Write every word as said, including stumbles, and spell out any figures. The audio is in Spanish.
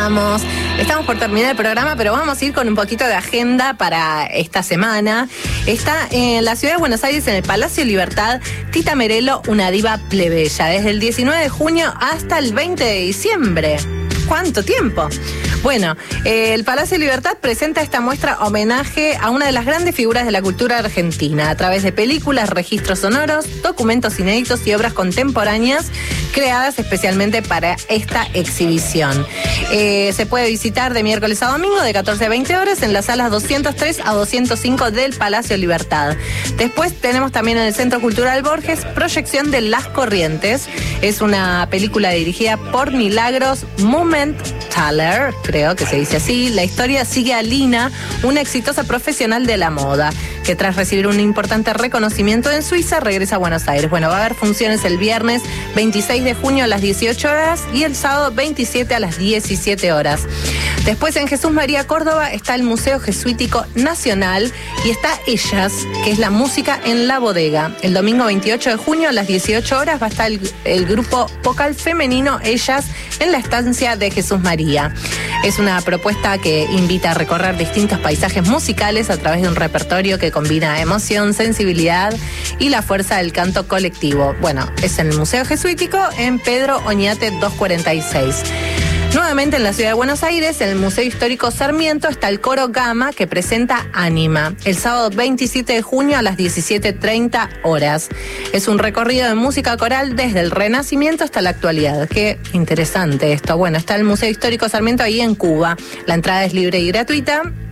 estamos. Estamos por terminar el programa, pero vamos a ir con un poquito de agenda para esta semana. Está en la ciudad de Buenos Aires, en el Palacio Libertad, Tita Merello, una diva plebeya, desde el diecinueve de junio hasta el veinte de diciembre. ¿Cuánto tiempo? Bueno, eh, el Palacio Libertad presenta esta muestra homenaje a una de las grandes figuras de la cultura argentina, a través de películas, registros sonoros, documentos inéditos y obras contemporáneas creadas especialmente para esta exhibición. Eh, se puede visitar de miércoles a domingo de catorce a veinte horas en las salas doscientos tres a doscientos cinco del Palacio Libertad. Después tenemos también en el Centro Cultural Borges proyección de Las Corrientes. Es una película dirigida por Milagros Mumenthaler, creo que se dice así. La historia sigue a Lina, una exitosa profesional de la moda, que tras recibir un importante reconocimiento en Suiza regresa a Buenos Aires. Bueno, va a haber funciones el viernes veintiséis de junio a las dieciocho horas y el sábado veintisiete a las diecisiete horas. Después en Jesús María Córdoba está el Museo Jesuítico Nacional y está Ellas, que es la música en la bodega. El domingo veintiocho de junio a las dieciocho horas va a estar el, el grupo vocal femenino Ellas en la estancia de Jesús María. Es una propuesta que invita a recorrer distintos paisajes musicales a través de un repertorio que combina emoción, sensibilidad y la fuerza del canto colectivo. Bueno, es en el Museo Jesuítico en Pedro Oñate doscientos cuarenta y seis. Nuevamente en la ciudad de Buenos Aires, en el Museo Histórico Sarmiento, está el Coro Gama que presenta Ánima, el sábado veintisiete de junio a las diecisiete treinta horas. Es un recorrido de música coral desde el Renacimiento hasta la actualidad. Qué interesante esto. Bueno, está el Museo Histórico Sarmiento ahí en Cuba. La entrada es libre y gratuita.